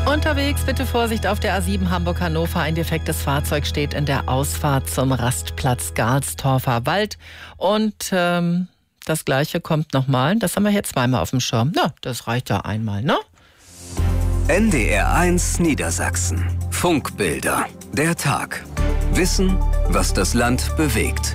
Unterwegs bitte Vorsicht auf der A7 Hamburg-Hannover. Ein defektes Fahrzeug steht in der Ausfahrt zum Rastplatz Garlstorfer Wald. Und das Gleiche kommt nochmal. Das haben wir jetzt zweimal auf dem Schirm. Na, das reicht ja einmal, ne? NDR1 Niedersachsen. Funkbilder. Der Tag. Wissen, was das Land bewegt.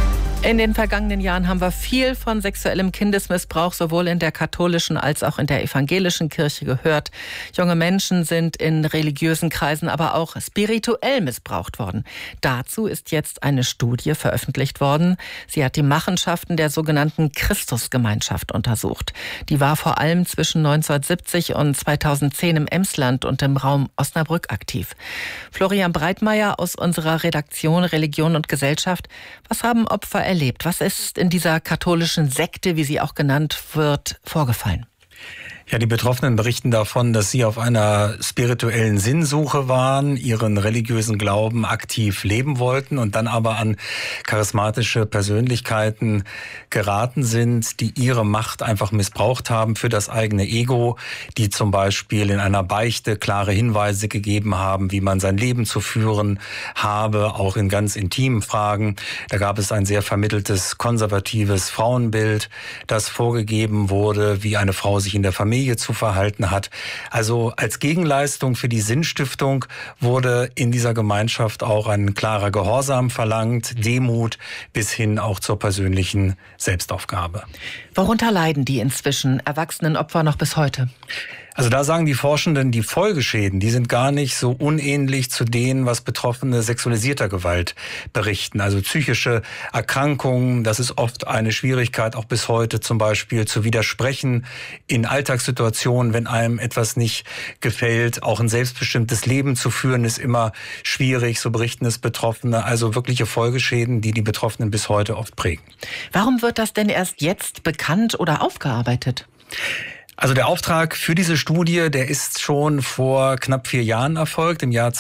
In den vergangenen Jahren haben wir viel von sexuellem Kindesmissbrauch sowohl in der katholischen als auch in der evangelischen Kirche gehört. Junge Menschen sind in religiösen Kreisen aber auch spirituell missbraucht worden. Dazu ist jetzt eine Studie veröffentlicht worden. Sie hat die Machenschaften der sogenannten Christusgemeinschaft untersucht. Die war vor allem zwischen 1970 und 2010 im Emsland und im Raum Osnabrück aktiv. Florian Breitmeier aus unserer Redaktion Religion und Gesellschaft. Was haben Opfer erlebt? Was ist in dieser katholischen Sekte, wie sie auch genannt wird, vorgefallen? Ja, die Betroffenen berichten davon, dass sie auf einer spirituellen Sinnsuche waren, ihren religiösen Glauben aktiv leben wollten und dann aber an charismatische Persönlichkeiten geraten sind, die ihre Macht einfach missbraucht haben für das eigene Ego, die zum Beispiel in einer Beichte klare Hinweise gegeben haben, wie man sein Leben zu führen habe, auch in ganz intimen Fragen. Da gab es ein sehr vermitteltes, konservatives Frauenbild, das vorgegeben wurde, wie eine Frau sich in der Familie zu verhalten hat. Also als Gegenleistung für die Sinnstiftung wurde in dieser Gemeinschaft auch ein klarer Gehorsam verlangt, Demut bis hin auch zur persönlichen Selbstaufgabe. Worunter leiden die inzwischen erwachsenen Opfer noch bis heute? Also da sagen die Forschenden, die Folgeschäden, die sind gar nicht so unähnlich zu denen, was Betroffene sexualisierter Gewalt berichten. Also psychische Erkrankungen, das ist oft eine Schwierigkeit, auch bis heute zum Beispiel zu widersprechen in Alltagssituationen, wenn einem etwas nicht gefällt. Auch ein selbstbestimmtes Leben zu führen, ist immer schwierig, so berichten es Betroffene. Also wirkliche Folgeschäden, die die Betroffenen bis heute oft prägen. Warum wird das denn erst jetzt bekannt oder aufgearbeitet? Also der Auftrag für diese Studie, der ist schon vor knapp 4 Jahren erfolgt, im Jahr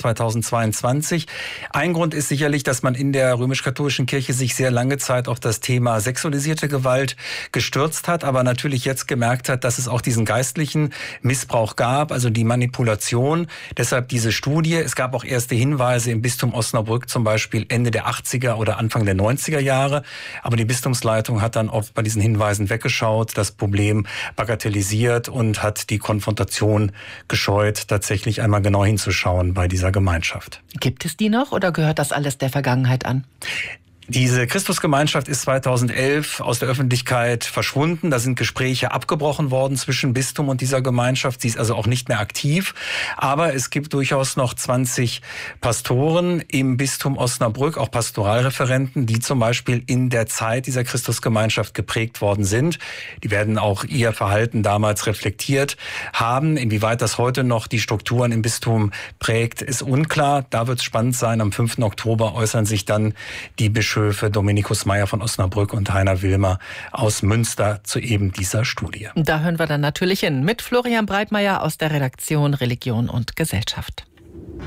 2022. Ein Grund ist sicherlich, dass man in der römisch-katholischen Kirche sich sehr lange Zeit auf das Thema sexualisierte Gewalt gestürzt hat, aber natürlich jetzt gemerkt hat, dass es auch diesen geistlichen Missbrauch gab, also die Manipulation. Deshalb diese Studie. Es gab auch erste Hinweise im Bistum Osnabrück, zum Beispiel Ende der 80er oder Anfang der 90er Jahre. Aber die Bistumsleitung hat dann oft bei diesen Hinweisen weggeschaut, das Problem bagatellisiert und hat die Konfrontation gescheut, tatsächlich einmal genau hinzuschauen bei dieser Gemeinschaft. Gibt es die noch oder gehört das alles der Vergangenheit an? Diese Christusgemeinschaft ist 2011 aus der Öffentlichkeit verschwunden. Da sind Gespräche abgebrochen worden zwischen Bistum und dieser Gemeinschaft. Sie ist also auch nicht mehr aktiv. Aber es gibt durchaus noch 20 Pastoren im Bistum Osnabrück, auch Pastoralreferenten, die zum Beispiel in der Zeit dieser Christusgemeinschaft geprägt worden sind. Die werden auch ihr Verhalten damals reflektiert haben. Inwieweit das heute noch die Strukturen im Bistum prägt, ist unklar. Da wird es spannend sein. Am 5. Oktober äußern sich dann die Bischöfe Dominikus Meyer von Osnabrück und Heiner Wilmer aus Münster zu eben dieser Studie. Da hören wir dann natürlich hin mit Florian Breitmeier aus der Redaktion Religion und Gesellschaft.